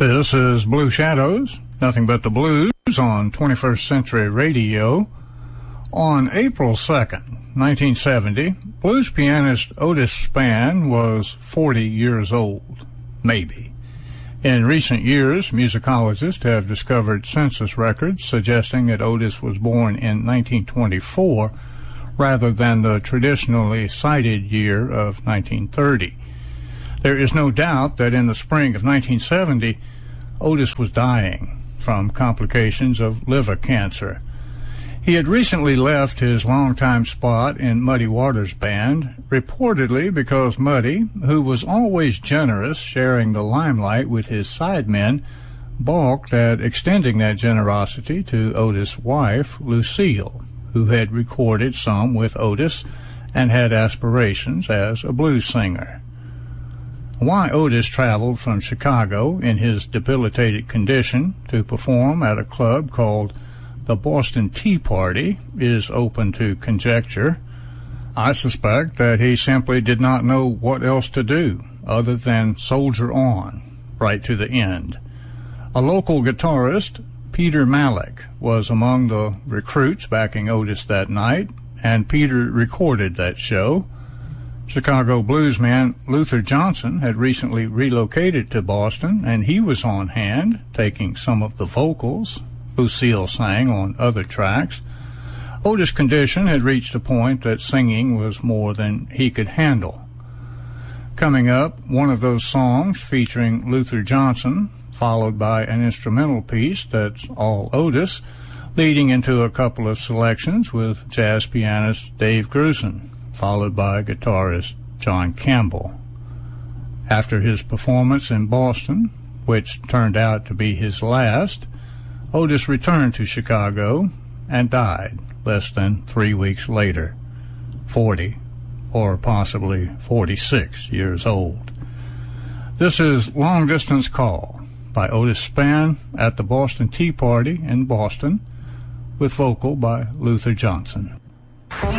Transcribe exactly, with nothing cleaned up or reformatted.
This is Blue Shadows, nothing but the blues on twenty-first Century Radio. On April second, nineteen seventy, blues pianist Otis Spann was forty years old, maybe. In recent years, musicologists have discovered census records suggesting that Otis was born in nineteen twenty-four rather than the traditionally cited year of nineteen thirty. There is no doubt that in the spring of nineteen seventy, Otis was dying from complications of liver cancer. He had recently left his longtime spot in Muddy Waters' band, reportedly because Muddy, who was always generous, sharing the limelight with his sidemen, balked at extending that generosity to Otis' wife, Lucille, who had recorded some with Otis and had aspirations as a blues singer. Why Otis traveled from Chicago in his debilitated condition to perform at a club called the Boston Tea Party is open to conjecture. I suspect that he simply did not know what else to do other than soldier on, right to the end. A local guitarist, Peter Malik, was among the recruits backing Otis that night, and Peter recorded that show. Chicago bluesman Luther Johnson had recently relocated to Boston, and he was on hand, taking some of the vocals. Lucille sang on other tracks. Otis' condition had reached a point that singing was more than he could handle. Coming up, one of those songs featuring Luther Johnson, followed by an instrumental piece that's all Otis, leading into a couple of selections with jazz pianist Dave Grusin, followed by guitarist John Campbell. After his performance in Boston, which turned out to be his last, Otis returned to Chicago and died less than three weeks later, forty or possibly forty-six years old. This is Long Distance Call by Otis Spann at the Boston Tea Party in Boston, with vocal by Luther Johnson.